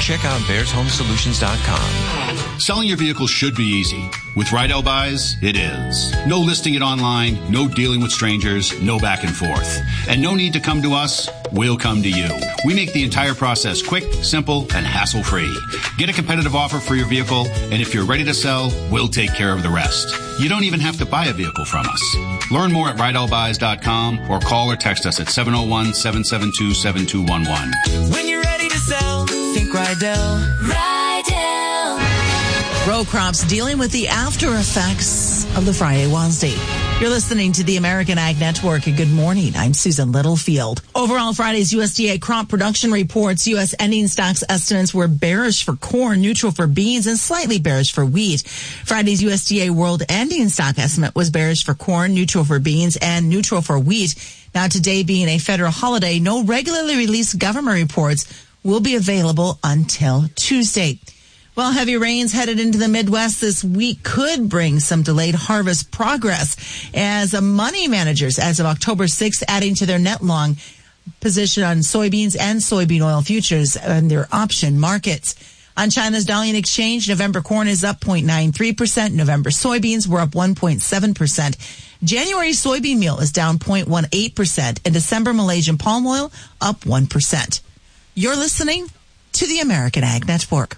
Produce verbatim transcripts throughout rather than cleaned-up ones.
check out bears home solutions dot com. Selling your vehicle should be easy. With Rydell Buys, it is. No listing it online, no dealing with strangers, no back and forth. And no need to come to us, we'll come to you. We make the entire process quick, simple, and hassle-free. Get a competitive offer for your vehicle, and if you're ready to sell, we'll take care of the rest. You don't even have to buy a vehicle from us. Learn more at Rydell Buys dot com or call or text us at seven oh one, seven seven two, seven two one one. When you're ready to sell, think Rydell. Rydell. Row crops dealing with the after effects of the Friday Wednesday. You're listening to the American Ag Network. Good morning. I'm Susan Littlefield. Overall, Friday's U S D A crop production reports, U S ending stocks estimates were bearish for corn, neutral for beans, and slightly bearish for wheat. Friday's U S D A world ending stock estimate was bearish for corn, neutral for beans, and neutral for wheat. Now, today being a federal holiday, no regularly released government reports will be available until Tuesday. Well, heavy rains headed into the Midwest this week could bring some delayed harvest progress as money managers, as of October sixth, adding to their net long position on soybeans and soybean oil futures and their option markets. On China's Dalian Exchange, November corn is up zero point nine three percent. November soybeans were up one point seven percent. January soybean meal is down zero point one eight percent. And December Malaysian palm oil up one percent. You're listening to the American Ag Network.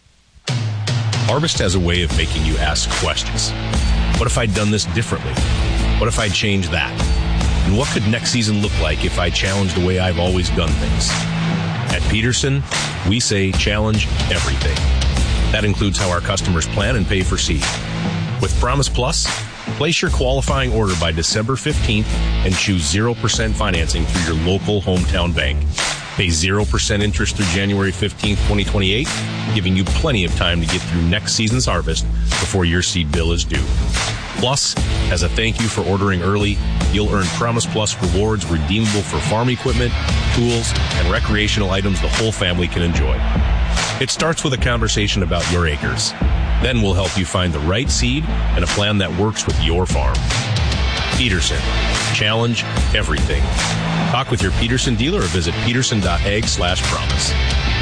Harvest has a way of making you ask questions. What if I'd done this differently? What if I'd changed that? And what could next season look like if I challenged the way I've always done things? At Peterson, we say challenge everything. That includes how our customers plan and pay for seed. With Promise Plus, place your qualifying order by December fifteenth and choose zero percent financing through your local hometown bank. Pay zero percent interest through January fifteenth, twenty twenty-eight, giving you plenty of time to get through next season's harvest before your seed bill is due. Plus, as a thank you for ordering early, you'll earn Promise Plus rewards redeemable for farm equipment, tools, and recreational items the whole family can enjoy. It starts with a conversation about your acres. Then we'll help you find the right seed and a plan that works with your farm. Peterson. Challenge everything. Talk with your Peterson dealer or visit peterson.ag slash promise.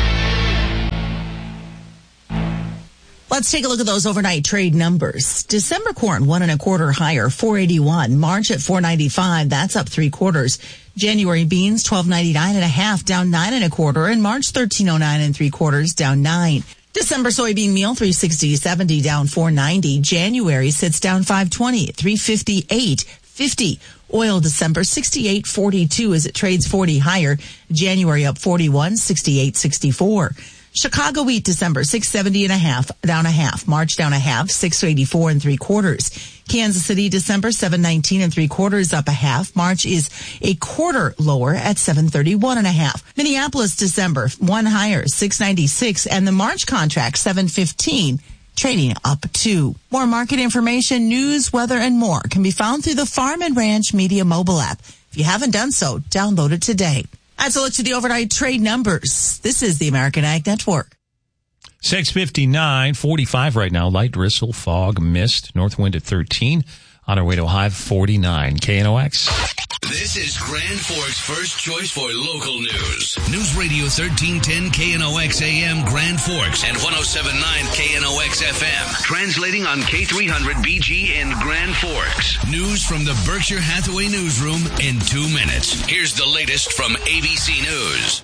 Let's take a look at those overnight trade numbers. December corn, one and a quarter higher, four eighty-one. March at four ninety-five, that's up three quarters. January beans, twelve ninety-nine and a half, down nine and a quarter. And March, thirteen oh nine and three quarters, down nine. December soybean meal, three sixty seventy, down four ninety. January sits down five twenty, three fifty-eight fifty. Oil December sixty-eight forty-two as it trades forty higher. January up forty-one, sixty-eight sixty-four. Chicago wheat December six seventy and a half, down a half. March down a half, six eighty-four and three quarters. Kansas City December seven nineteen and three quarters, up a half. March is a quarter lower at seven thirty-one and a half. Minneapolis December one higher, six ninety-six, and the March contract seven fifteen. Trading up two. More market information, news, weather, and more can be found through the Farm and Ranch Media mobile app. If you haven't done so, download it today. That's a look to the overnight trade numbers. This is the American Ag Network. six fifty-nine, forty-five right now. Light drizzle, fog, mist, north wind at thirteen. On our way to a high of forty-nine. K N O X. This is Grand Forks' first choice for local news. News Radio thirteen ten K N O X A M Grand Forks and one oh seven point nine K N O X F M. Translating on K three hundred B G in Grand Forks. News from the Berkshire Hathaway newsroom in two minutes. Here's the latest from A B C News.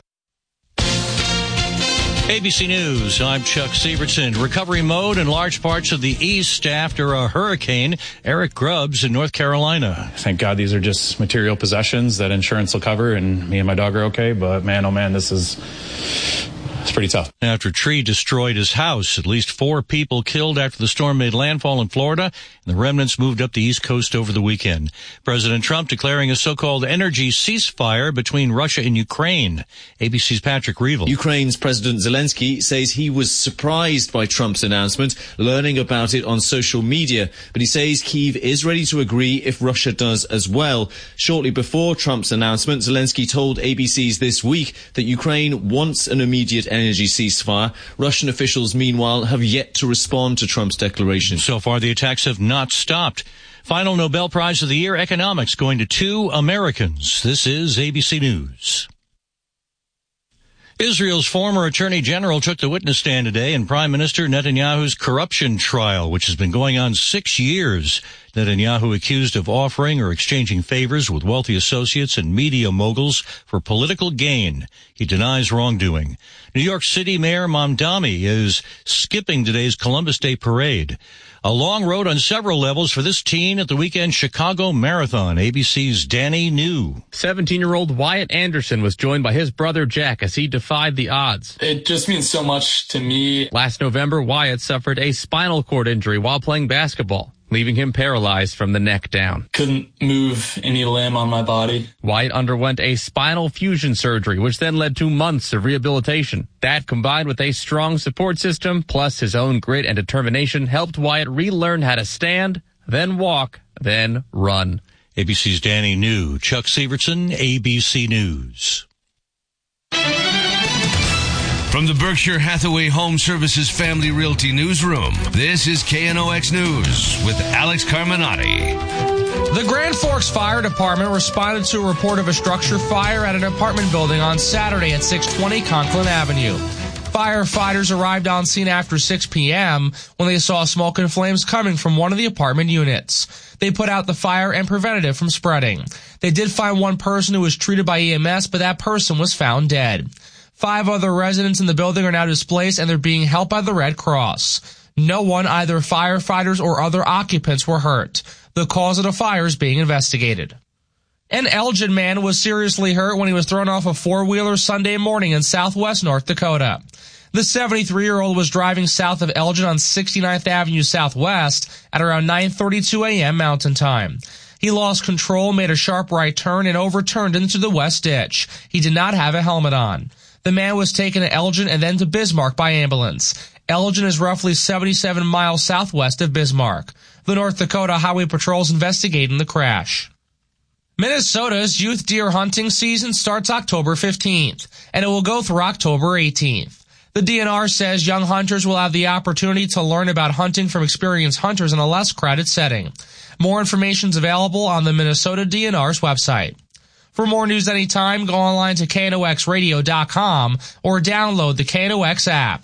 A B C News, I'm Chuck Sievertson. Recovery mode in large parts of the east after a hurricane. Eric Grubbs in North Carolina. Thank God these are just material possessions that insurance will cover, and me and my dog are okay. But man, oh man, this is... it's pretty tough. After a tree destroyed his house, at least four people killed after the storm made landfall in Florida, and the remnants moved up the East Coast over the weekend. President Trump declaring a so-called energy ceasefire between Russia and Ukraine. A B C's Patrick Reevell. Ukraine's President Zelensky says he was surprised by Trump's announcement, learning about it on social media. But he says Kyiv is ready to agree if Russia does as well. Shortly before Trump's announcement, Zelensky told A B C's This Week that Ukraine wants an immediate energy ceasefire. Russian officials, meanwhile, have yet to respond to Trump's declaration. So far, the attacks have not stopped. Final Nobel Prize of the Year, economics, going to two Americans. This is A B C News. Israel's former attorney general took the witness stand today in Prime Minister Netanyahu's corruption trial, which has been going on six years. Netanyahu accused of offering or exchanging favors with wealthy associates and media moguls for political gain. He denies wrongdoing. New York City Mayor Mamdani is skipping today's Columbus Day parade. A long road on several levels for this teen at the weekend Chicago Marathon. A B C's Danny New. seventeen-year-old Wyatt Anderson was joined by his brother Jack as he defied the odds. It just means so much to me. Last November, Wyatt suffered a spinal cord injury while playing basketball, leaving him paralyzed from the neck down. Couldn't move any limb on my body. Wyatt underwent a spinal fusion surgery, which then led to months of rehabilitation. That, combined with a strong support system, plus his own grit and determination, helped Wyatt relearn how to stand, then walk, then run. A B C's Danny New. Chuck Severson, A B C News. From the Berkshire Hathaway Home Services Family Realty Newsroom, this is K N O X News with Alex Carminati. The Grand Forks Fire Department responded to a report of a structure fire at an apartment building on Saturday at six twenty Conklin Avenue. Firefighters arrived on scene after six p.m. when they saw smoke and flames coming from one of the apartment units. They put out the fire and prevented it from spreading. They did find one person who was treated by E M S, but that person was found dead. Five other residents in the building are now displaced, and they're being helped by the Red Cross. No one, either firefighters or other occupants, were hurt. The cause of the fire is being investigated. An Elgin man was seriously hurt when he was thrown off a four-wheeler Sunday morning in southwest North Dakota. The seventy-three-year-old was driving south of Elgin on sixty-ninth Avenue Southwest at around nine thirty-two a.m. Mountain Time. He lost control, made a sharp right turn, and overturned into the west ditch. He did not have a helmet on. The man was taken to Elgin and then to Bismarck by ambulance. Elgin is roughly seventy-seven miles southwest of Bismarck. The North Dakota Highway Patrol is investigating the crash. Minnesota's youth deer hunting season starts October fifteenth, and it will go through October eighteenth. The D N R says young hunters will have the opportunity to learn about hunting from experienced hunters in a less crowded setting. More information is available on the Minnesota D N R's website. For more news anytime, go online to K N O X radio dot com or download the K N O X app.